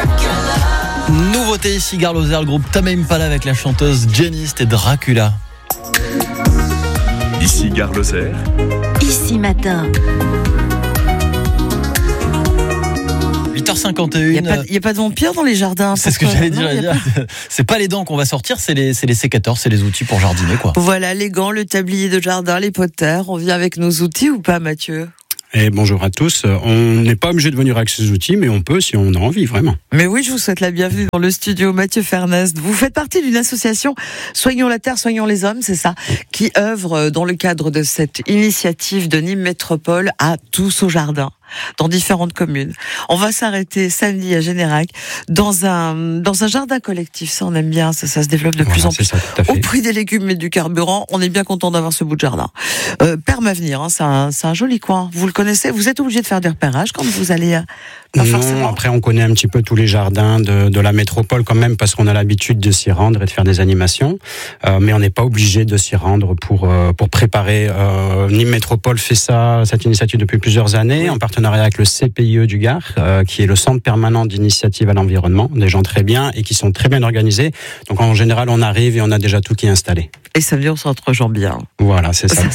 Nouveauté ici, Garloser, le groupe Tame Impala avec la chanteuse Jenny, c'était Dracula. Ici Garloser. Ici matin. 8h51. Il n'y a pas de vampires dans les jardins. C'est ce que j'allais dire. C'est pas les dents qu'on va sortir, c'est les sécateurs, c'est les outils pour jardiner, quoi. Voilà, les gants, le tablier de jardin, les potters. On vient avec nos outils ou pas, Mathieu ? Et bonjour à tous. On n'est pas obligé de venir avec ces outils, mais on peut si on a envie, vraiment. Mais oui, je vous souhaite la bienvenue dans le studio. Mathieu Fernest, vous faites partie d'une association Soignons la Terre, Soignons les Hommes, c'est ça, qui œuvre dans le cadre de cette initiative de Nîmes Métropole à Tous au Jardin, dans différentes communes. On va s'arrêter samedi à Générac dans un jardin collectif. Ça, on aime bien. Ça se développe de plus en plus. Ça, au prix des légumes et du carburant, on est bien content d'avoir ce bout de jardin. Perme Avenir, hein, c'est un joli coin. Vous le connaissez. Vous êtes obligé de faire des repérages quand vous allez. Non, après on connaît un petit peu tous les jardins de la métropole quand même parce qu'on a l'habitude de s'y rendre et de faire des animations, mais on n'est pas obligé de s'y rendre pour préparer. Nîmes Métropole fait cette initiative depuis plusieurs années en partenariat avec le CPIE du Gard, qui est le centre permanent d'initiative à l'environnement, des gens très bien et qui sont très bien organisés. Donc en général on arrive et on a déjà tout qui est installé. Et samedi on se rejoint bien. Voilà, c'est ça.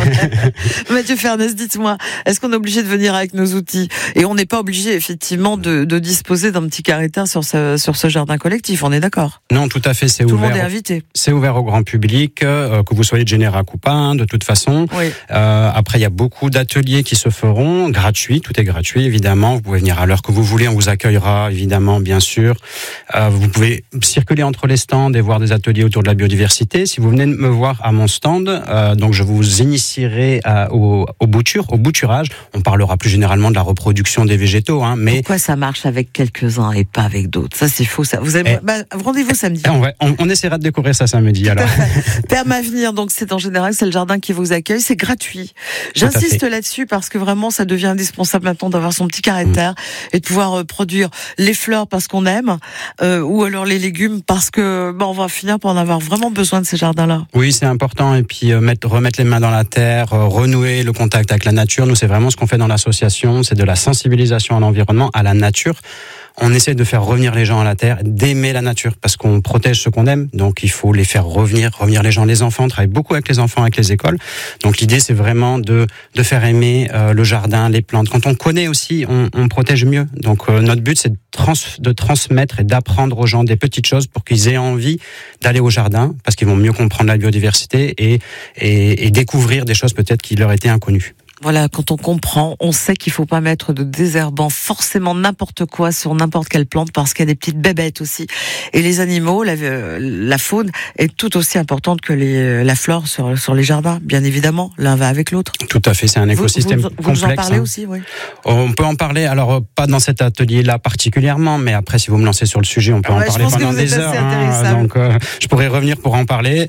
Mathieu Fernest, dites-moi, est-ce qu'on est obligé de venir avec nos outils ? Et on n'est pas obligé effectivement de disposer d'un petit carré-terre sur ce jardin collectif, on est d'accord ? Non, tout à fait, c'est ouvert. Tout le monde est invité. C'est ouvert au grand public, que vous soyez de Générac ou pas, de toute façon. Oui. Après, il y a beaucoup d'ateliers qui se feront, gratuits, tout est gratuit évidemment. Vous pouvez venir à l'heure que vous voulez, on vous accueillera évidemment, bien sûr. Vous pouvez circuler entre les stands et voir des ateliers autour de la biodiversité. Si vous venez me voir à mon stand, donc je vous initierai au bouturage. On parlera plus généralement de la reproduction des végétaux, hein, mais pourquoi ça marche avec quelques-uns et pas avec d'autres ? Ça, c'est faux. Ça. Vous avez... rendez-vous samedi. On essaiera de découvrir ça samedi. Alors. Perme Avenir, donc c'est en général, c'est le jardin qui vous accueille. C'est gratuit. J'insiste là-dessus parce que vraiment, ça devient indispensable maintenant d'avoir son petit carré de terre et de pouvoir produire les fleurs parce qu'on aime ou alors les légumes parce que on va finir par en avoir vraiment besoin de ces jardins-là. Oui, c'est important. Et puis remettre les mains dans la terre, renouer le contact avec la nature. Nous, c'est vraiment ce qu'on fait dans l'association. C'est de la sensibilisation à l'environnement, à la nature. On essaie de faire revenir les gens à la terre, d'aimer la nature, parce qu'on protège ce qu'on aime. Donc, il faut les faire revenir les gens, les enfants. On travaille beaucoup avec les enfants, avec les écoles. Donc, l'idée, c'est vraiment de faire aimer le jardin, les plantes. Quand on connaît aussi, on protège mieux. Donc, notre but, c'est de transmettre et d'apprendre aux gens des petites choses pour qu'ils aient envie d'aller au jardin, parce qu'ils vont mieux comprendre la biodiversité et découvrir des choses peut-être qui leur étaient inconnues. Voilà, quand on comprend, on sait qu'il faut pas mettre de désherbant forcément n'importe quoi sur n'importe quelle plante parce qu'il y a des petites bébêtes aussi. Et les animaux, la faune est tout aussi importante que la flore sur les jardins, bien évidemment. L'un va avec l'autre. Tout à fait, c'est un écosystème complexe. Vous en parlez aussi, oui. On peut en parler, alors pas dans cet atelier-là particulièrement, mais après, si vous me lancez sur le sujet, on peut en parler pendant des heures. Donc, je pourrais revenir pour en parler.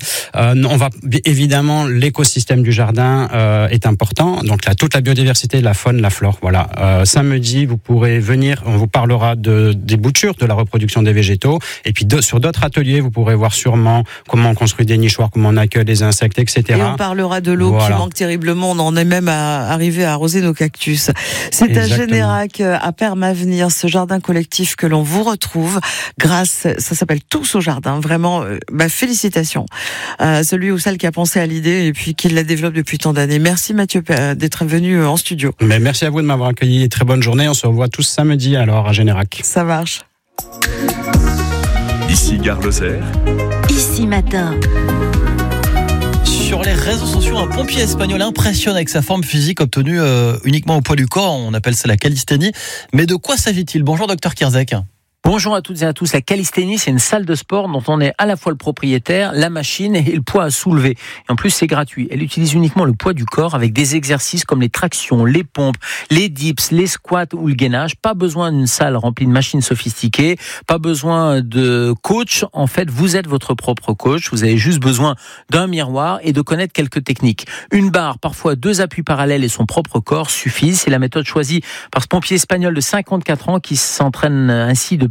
Évidemment, l'écosystème du jardin est important. Donc, toute la biodiversité, la faune, la flore. Voilà. Samedi, vous pourrez venir, on vous parlera des boutures, de la reproduction des végétaux. Et puis sur d'autres ateliers, vous pourrez voir sûrement comment on construit des nichoirs, comment on accueille les insectes, etc. Et on parlera de l'eau qui manque terriblement. On en est même arrivé à arroser nos cactus. C'est à Générac, à Perme Avenir, ce jardin collectif que l'on vous retrouve grâce, ça s'appelle Tous au Jardin. Vraiment, félicitations à celui ou celle qui a pensé à l'idée et puis qui la développe depuis tant d'années. Merci Mathieu d'être venu en studio. Mais merci à vous de m'avoir accueilli. Très bonne journée. On se revoit tous samedi alors à Générac. Ça marche. Ici Garloser. Ici matin. Sur les réseaux sociaux, un pompier espagnol impressionne avec sa forme physique obtenue uniquement au poids du corps. On appelle ça la calisthénie. Mais de quoi s'agit-il ? Bonjour Dr Kierzek. Bonjour à toutes et à tous. La calisthénie, c'est une salle de sport dont on est à la fois le propriétaire, la machine et le poids à soulever. Et en plus, c'est gratuit. Elle utilise uniquement le poids du corps avec des exercices comme les tractions, les pompes, les dips, les squats ou le gainage. Pas besoin d'une salle remplie de machines sophistiquées. Pas besoin de coach. En fait, vous êtes votre propre coach. Vous avez juste besoin d'un miroir et de connaître quelques techniques. Une barre, parfois 2 appuis parallèles et son propre corps suffisent. C'est la méthode choisie par ce pompier espagnol de 54 ans qui s'entraîne ainsi depuis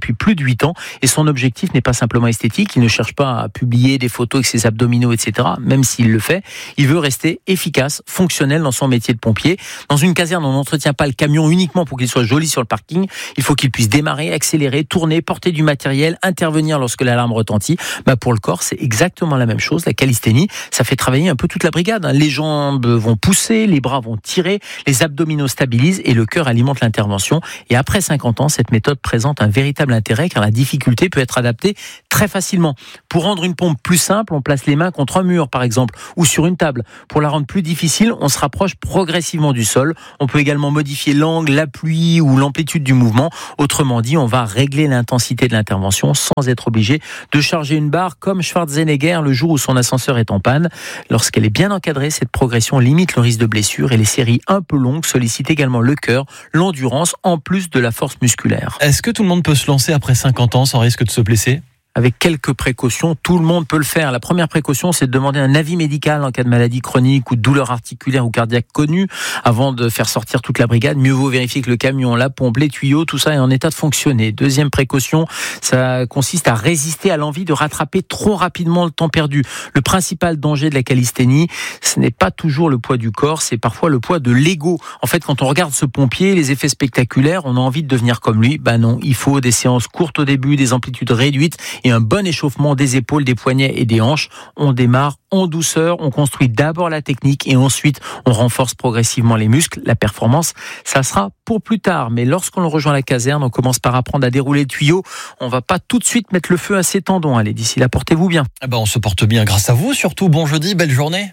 depuis plus de 8 ans et son objectif n'est pas simplement esthétique. Il ne cherche pas à publier des photos avec ses abdominaux, etc. Même s'il le fait, il veut rester efficace, fonctionnel dans son métier de pompier. Dans une caserne, on n'entretient pas le camion uniquement pour qu'il soit joli sur le parking. Il faut qu'il puisse démarrer, accélérer, tourner, porter du matériel, intervenir lorsque l'alarme retentit. Pour le corps, c'est exactement la même chose. La calisthénie, ça fait travailler un peu toute la brigade. Les jambes vont pousser, les bras vont tirer, les abdominaux stabilisent et le cœur alimente l'intervention. Et après 50 ans, cette méthode présente un véritable intérêt car la difficulté peut être adaptée très facilement. Pour rendre une pompe plus simple, on place les mains contre un mur, par exemple, ou sur une table. Pour la rendre plus difficile, on se rapproche progressivement du sol. On peut également modifier l'angle, l'appui ou l'amplitude du mouvement. Autrement dit, on va régler l'intensité de l'intervention sans être obligé de charger une barre comme Schwarzenegger le jour où son ascenseur est en panne. Lorsqu'elle est bien encadrée, cette progression limite le risque de blessure et les séries un peu longues sollicitent également le cœur, l'endurance, en plus de la force musculaire. Est-ce que tout le monde peut se lancer après 50 ans sans risque de se blesser ? Avec quelques précautions, tout le monde peut le faire. La première précaution, c'est de demander un avis médical en cas de maladie chronique ou de douleur articulaire ou cardiaque connue avant de faire sortir toute la brigade. Mieux vaut vérifier que le camion, la pompe, les tuyaux, tout ça est en état de fonctionner. Deuxième précaution, ça consiste à résister à l'envie de rattraper trop rapidement le temps perdu. Le principal danger de la calisthénie, ce n'est pas toujours le poids du corps, c'est parfois le poids de l'ego. En fait, quand on regarde ce pompier, les effets spectaculaires, on a envie de devenir comme lui. Non, il faut des séances courtes au début, des amplitudes réduites et un bon échauffement des épaules, des poignets et des hanches. On démarre en douceur, on construit d'abord la technique et ensuite on renforce progressivement les muscles. La performance, ça sera pour plus tard. Mais lorsqu'on rejoint la caserne, on commence par apprendre à dérouler le tuyau. On va pas tout de suite mettre le feu à ses tendons. Allez, d'ici là, portez-vous bien. On se porte bien grâce à vous. Surtout, bon jeudi, belle journée.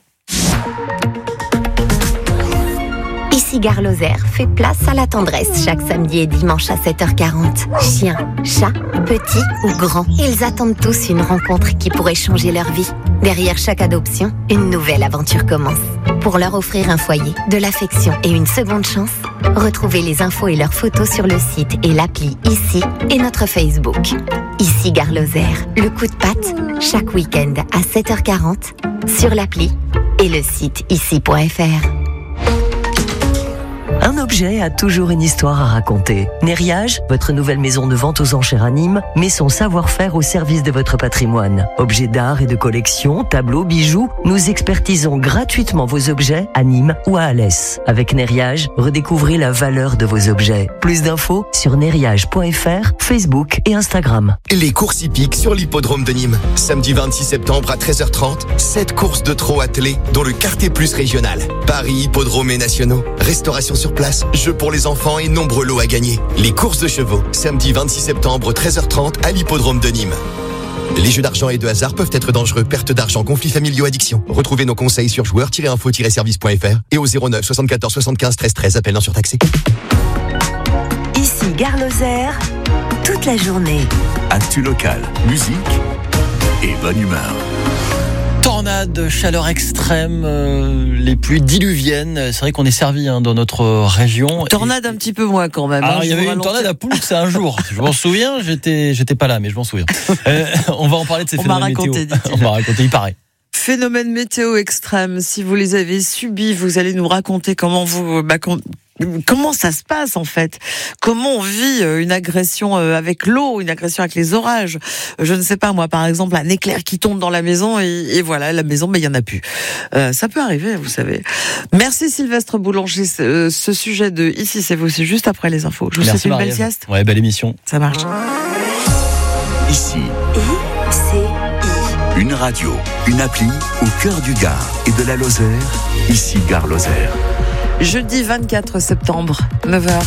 Ici Gare Lozère, fait place à la tendresse chaque samedi et dimanche à 7h40. Chiens, chats, petits ou grands, ils attendent tous une rencontre qui pourrait changer leur vie. Derrière chaque adoption, une nouvelle aventure commence. Pour leur offrir un foyer, de l'affection et une seconde chance, retrouvez les infos et leurs photos sur le site et l'appli Ici et notre Facebook. Ici Gare Lozère, le coup de patte, chaque week-end à 7h40 sur l'appli et le site ici.fr. Un objet a toujours une histoire à raconter. Nériage, votre nouvelle maison de vente aux enchères à Nîmes, met son savoir-faire au service de votre patrimoine. Objets d'art et de collection, tableaux, bijoux, nous expertisons gratuitement vos objets à Nîmes ou à Alès. Avec Nériage, redécouvrez la valeur de vos objets. Plus d'infos sur nériage.fr, Facebook et Instagram. Les courses hippiques sur l'hippodrome de Nîmes. Samedi 26 septembre à 13h30, 7 courses de trot attelées, dont le Quartier Plus régional. Paris, hippodrome et nationaux. Restauration sur place, jeux pour les enfants et nombreux lots à gagner. Les courses de chevaux, samedi 26 septembre, 13h30 à l'hippodrome de Nîmes. Les jeux d'argent et de hasard peuvent être dangereux. Perte d'argent, conflits familiaux, addiction. Retrouvez nos conseils sur joueurs-info-service.fr et au 09 74 75 13 13. Appel non surtaxé. Ici Gare Lozère, toute la journée. Actu local, musique et bonne humeur. Tornade, chaleur extrême, les pluies diluviennes. C'est vrai qu'on est servi dans notre région. Tornade un petit peu moins quand même. Alors, il y avait une tornade à Pouls, c'est un jour. Je m'en souviens, j'étais pas là, mais je m'en souviens. On va en parler de ces phénomènes météo. On m'a raconté, il paraît. Phénomènes météo extrêmes, si vous les avez subis, vous allez nous raconter comment ça se passe en fait. Comment on vit une agression avec l'eau, une agression avec les orages. Je ne sais pas moi, par exemple, un éclair qui tombe dans la maison et voilà, la maison, il y en a plus. Ça peut arriver, vous savez. Merci Sylvestre Boulanger. Ce sujet de Ici c'est vous, c'est juste après les infos. Je vous souhaite une belle sieste. Ouais, belle émission. Ça marche. Ici. Une radio, une appli au cœur du Gard et de la Lozère. Ici Gare Lozère. Jeudi 24 septembre, 9h.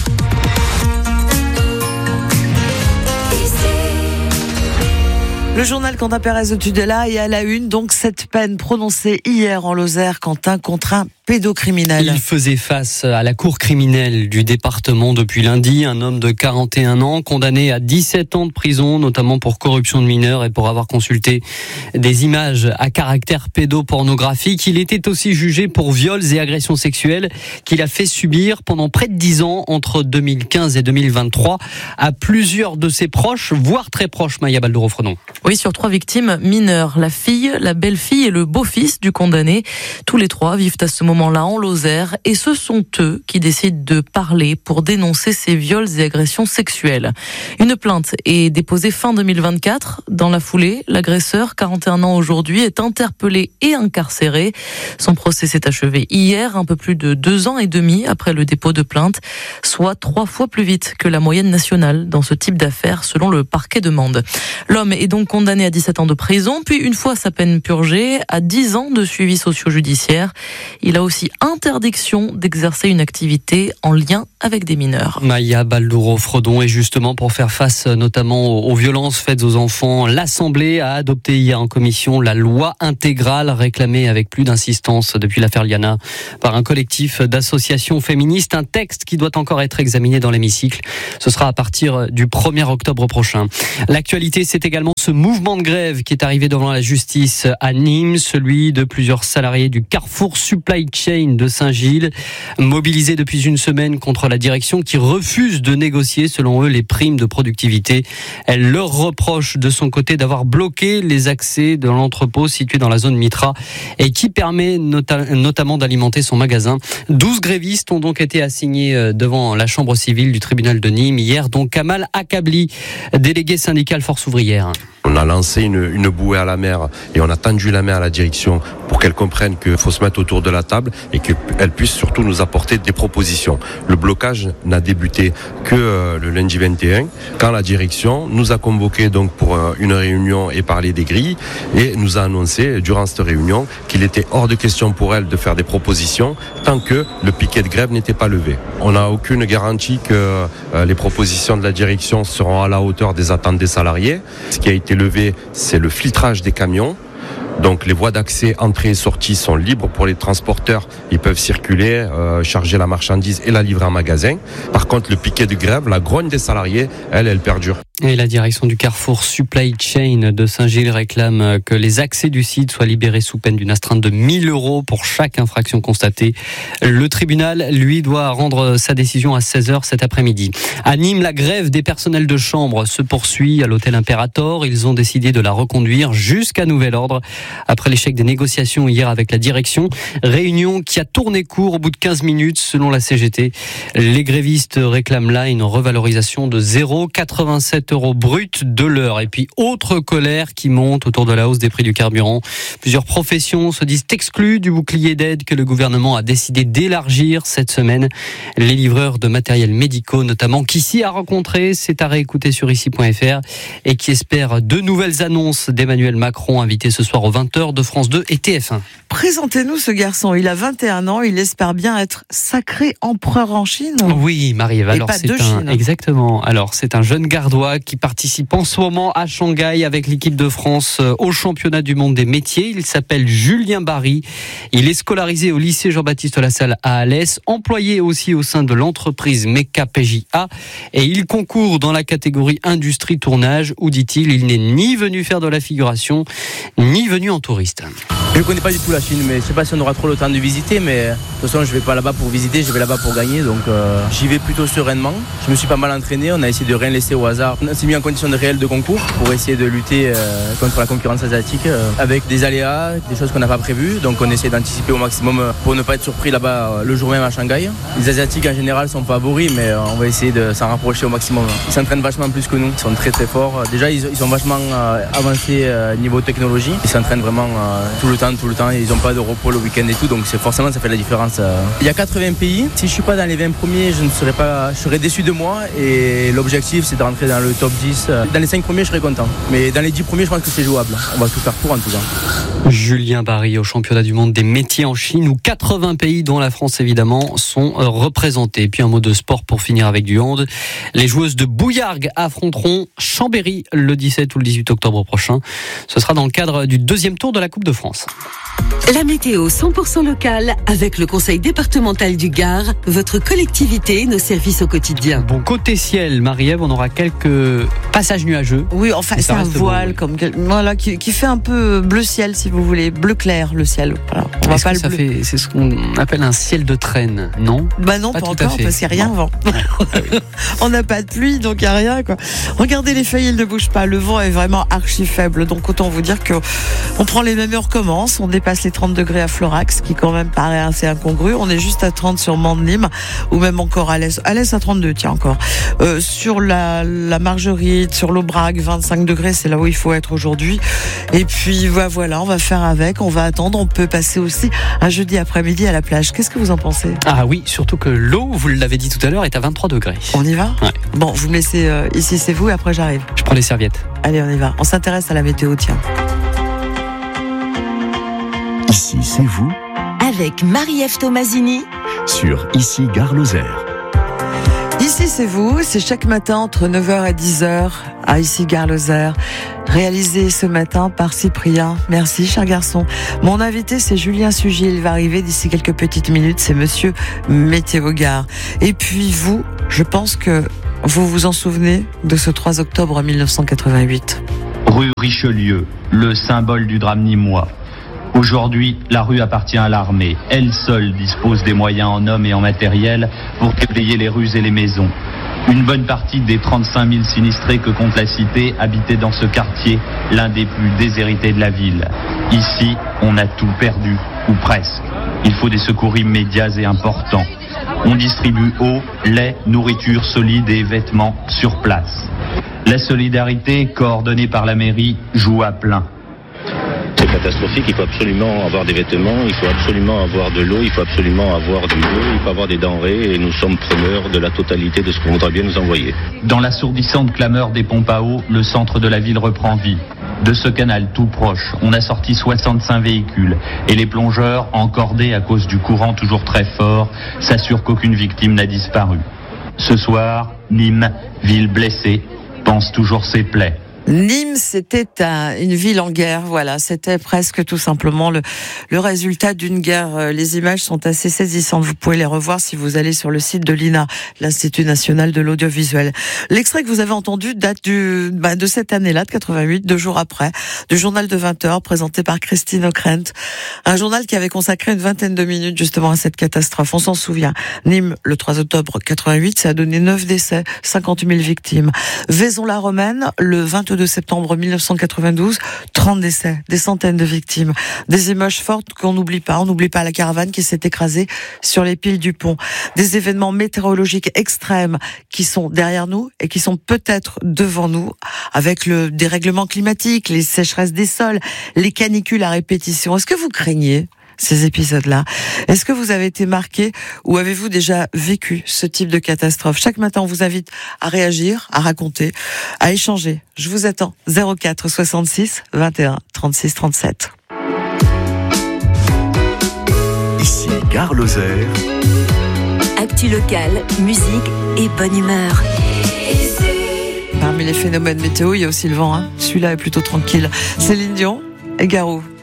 Le journal Quentin Pérez au-dessus de là et à la une, donc cette peine prononcée hier en Lozère, Quentin, contre un pédocriminel. Il faisait face à la cour criminelle du département depuis lundi. Un homme de 41 ans condamné à 17 ans de prison, notamment pour corruption de mineurs et pour avoir consulté des images à caractère pédopornographique. Il était aussi jugé pour viols et agressions sexuelles qu'il a fait subir pendant près de 10 ans, entre 2015 et 2023, à plusieurs de ses proches, voire très proches, Maya Baldoro-Fredon. Oui, sur 3 victimes mineures, la fille, la belle-fille et le beau-fils du condamné. Tous les 3 vivent à ce moment moment-là en Lozère et ce sont eux qui décident de parler pour dénoncer ces viols et agressions sexuelles. Une plainte est déposée fin 2024. Dans la foulée, l'agresseur, 41 ans aujourd'hui, est interpellé et incarcéré. Son procès s'est achevé hier, un peu plus de 2 ans et demi après le dépôt de plainte, soit 3 fois plus vite que la moyenne nationale dans ce type d'affaires, selon le parquet de Mende. L'homme est donc condamné à 17 ans de prison, puis une fois sa peine purgée, à 10 ans de suivi socio-judiciaire. Il a aussi interdiction d'exercer une activité en lien avec des mineurs. Maya Baldouro-Fredon, et justement pour faire face notamment aux violences faites aux enfants, l'Assemblée a adopté hier en commission la loi intégrale réclamée avec plus d'insistance depuis l'affaire Liana par un collectif d'associations féministes. Un texte qui doit encore être examiné dans l'hémicycle. Ce sera à partir du 1er octobre prochain. L'actualité, c'est également ce mouvement de grève qui est arrivé devant la justice à Nîmes, celui de plusieurs salariés du Carrefour Supply Chain de Saint-Gilles, mobilisés depuis une semaine contre la direction qui refuse de négocier, selon eux, les primes de productivité. Elle leur reproche de son côté d'avoir bloqué les accès de l'entrepôt situé dans la zone Mitra et qui permet notamment d'alimenter son magasin. 12 grévistes ont donc été assignés devant la chambre civile du tribunal de Nîmes hier, dont Kamal Akabli, délégué syndical Force ouvrière. On a lancé une bouée à la mer et on a tendu la main à la direction pour qu'elle comprenne qu'il faut se mettre autour de la table et qu'elle puisse surtout nous apporter des propositions. Le blocage n'a débuté que le lundi 21, quand la direction nous a convoqués donc pour une réunion et parler des grilles et nous a annoncé durant cette réunion qu'il était hors de question pour elle de faire des propositions tant que le piquet de grève n'était pas levé. On n'a aucune garantie que les propositions de la direction seront à la hauteur des attentes des salariés. Ce qui a été levé, c'est le filtrage des camions. Donc les voies d'accès, entrée et sortie sont libres pour les transporteurs. Ils peuvent circuler, charger la marchandise et la livrer en magasin. Par contre, le piquet de grève, la grogne des salariés, elle perdure. Et la direction du Carrefour Supply Chain de Saint-Gilles réclame que les accès du site soient libérés sous peine d'une astreinte de 1 000 € pour chaque infraction constatée. Le tribunal, lui, doit rendre sa décision à 16h cet après-midi. À Nîmes, la grève des personnels de chambre se poursuit à l'hôtel Imperator. Ils ont décidé de la reconduire jusqu'à nouvel ordre après l'échec des négociations hier avec la direction. Réunion qui a tourné court au bout de 15 minutes selon la CGT. Les grévistes réclament là une revalorisation de 0,87 € brut de l'heure. Et puis, autre colère qui monte autour de la hausse des prix du carburant. Plusieurs professions se disent exclues du bouclier d'aide que le gouvernement a décidé d'élargir cette semaine. Les livreurs de matériels médicaux, notamment, qu'ici a rencontré, c'est à réécouter sur ici.fr et qui espèrent de nouvelles annonces d'Emmanuel Macron, invité ce soir aux 20h de France 2 et TF1. Présentez-nous ce garçon. Il a 21 ans. Il espère bien être sacré empereur en Chine. Oui, Marie-Ève. Alors, pas de Chine. Exactement. Alors, c'est un jeune gardois qui participe en ce moment à Shanghai avec l'équipe de France au championnat du monde des métiers. Il s'appelle Julien Barry. Il est scolarisé au lycée Jean-Baptiste Lassalle à Alès, employé aussi au sein de l'entreprise Meka PJA et il concourt dans la catégorie industrie tournage où, dit-il, il n'est ni venu faire de la figuration ni venu en touriste. Je ne connais pas du tout la Chine, mais je ne sais pas si on aura trop le temps de visiter, mais de toute façon je ne vais pas là-bas pour visiter, je vais là-bas pour gagner, donc j'y vais plutôt sereinement. Je me suis pas mal entraîné, on a essayé de rien laisser au hasard. On s'est mis en condition de réel de concours pour essayer de lutter contre la concurrence asiatique avec des aléas, des choses qu'on n'a pas prévues, donc on essaie d'anticiper au maximum pour ne pas être surpris là-bas le jour même à Shanghai. Les Asiatiques en général sont favoris, mais on va essayer de s'en rapprocher au maximum. Ils s'entraînent vachement plus que nous, ils sont très très forts. Déjà ils sont vachement avancés niveau technologie, ils s'entraînent vraiment tout le temps, ils n'ont pas de repos le week-end et tout, donc forcément ça fait la différence. Il y a 80 pays, si je ne suis pas dans les 20 premiers, je serais déçu de moi et l'objectif c'est de rentrer dans le top 10. Dans les 5 premiers je serais content, mais dans les 10 premiers je pense que c'est jouable, on va tout faire pour en tout cas. Julien Barry au championnat du monde des métiers en Chine où 80 pays dont la France évidemment sont représentés. Et puis un mot de sport pour finir avec du hand. Les joueuses de Bouillargues affronteront Chambéry le 17 ou le 18 octobre prochain. Ce sera dans le cadre du 2e tour de la Coupe de France. La météo 100% locale avec le conseil départemental du Gard, votre collectivité, nos services au quotidien. Bon, côté ciel, Marie-Ève, on aura quelques de passage nuageux. Oui, enfin, c'est un voile beau, voilà, qui fait un peu bleu ciel, si vous voulez, bleu clair le ciel. Voilà. On va pas le bleu. C'est ce qu'on appelle un ciel de traîne, non? Bah non, pas encore, parce qu'il n'y a rien vent. On n'a pas de pluie, donc il n'y a rien, quoi. Regardez les feuilles, ils ne bougent pas. Le vent est vraiment archi faible, donc autant vous dire qu'on prend les mêmes et on recommence. On dépasse les 30 degrés à Florax, qui quand même paraît assez incongru. On est juste à 30 sur Mande-Nîmes, ou même encore à l'Est à 32, tiens encore. Sur la Marguerite, sur l'Aubrac, 25 degrés, c'est là où il faut être aujourd'hui. Et puis voilà, on va faire avec, on va attendre. On peut passer aussi un jeudi après-midi à la plage. Qu'est-ce que vous en pensez? Ah oui, surtout que l'eau, vous l'avez dit tout à l'heure, est à 23 degrés. On y va? Ouais. Bon, vous me laissez ici, c'est vous, et après j'arrive. Je prends les serviettes. Allez, on y va. On s'intéresse à la météo, tiens. Ici, c'est vous. Avec Marie-Ève Tomasini. Sur Ici, Gare Lozère. Ici, c'est vous. C'est chaque matin entre 9h et 10h à Ici, Gare Lozère. Réalisé ce matin par Cyprien. Merci, cher garçon. Mon invité, c'est Julien Sugier. Il va arriver d'ici quelques petites minutes. C'est monsieur Météo Gare. Et puis vous, je pense que vous vous en souvenez de ce 3 octobre 1988. Rue Richelieu, le symbole du drame nîmois. Aujourd'hui, la rue appartient à l'armée. Elle seule dispose des moyens en hommes et en matériel pour déblayer les rues et les maisons. Une bonne partie des 35 000 sinistrés que compte la cité habitaient dans ce quartier, l'un des plus déshérités de la ville. Ici, on a tout perdu, ou presque. Il faut des secours immédiats et importants. On distribue eau, lait, nourriture solide et vêtements sur place. La solidarité, coordonnée par la mairie, joue à plein. C'est catastrophique, il faut absolument avoir des vêtements, il faut absolument avoir de l'eau, il faut absolument avoir du l'eau, il faut avoir des denrées et nous sommes preneurs de la totalité de ce qu'on voudrait bien nous envoyer. Dans l'assourdissante clameur des pompes à eau, le centre de la ville reprend vie. De ce canal tout proche, on a sorti 65 véhicules et les plongeurs, encordés à cause du courant toujours très fort, s'assurent qu'aucune victime n'a disparu. Ce soir, Nîmes, ville blessée, pense toujours ses plaies. Nîmes, c'était une ville en guerre, voilà, c'était presque tout simplement le résultat d'une guerre. Les images sont assez saisissantes, vous pouvez les revoir si vous allez sur le site de l'INA, l'Institut National de l'Audiovisuel. L'extrait que vous avez entendu date de cette année-là, de 88, 2 jours après, du journal de 20h, présenté par Christine Ockrent, un journal qui avait consacré une vingtaine de minutes justement à cette catastrophe. On s'en souvient, Nîmes, le 3 octobre 88, ça a donné 9 décès, 50 000 victimes. Vaison-la-Romaine, le 22 septembre 1992, 30 décès, des centaines de victimes. Des images fortes qu'on n'oublie pas. On n'oublie pas la caravane qui s'est écrasée sur les piles du pont. Des événements météorologiques extrêmes qui sont derrière nous et qui sont peut-être devant nous, avec le dérèglement climatique, les sécheresses des sols, les canicules à répétition. Est-ce que vous craignez ces épisodes-là? Est-ce que vous avez été marqué ou avez-vous déjà vécu ce type de catastrophe? Chaque matin, on vous invite à réagir, à raconter, à échanger. Je vous attends. 04 66 21 36 37. Ici, Gare Lozère. Actu locale, musique et bonne humeur. Parmi les phénomènes météo, il y a aussi le vent. Celui-là est plutôt tranquille. Céline Dion et Garou.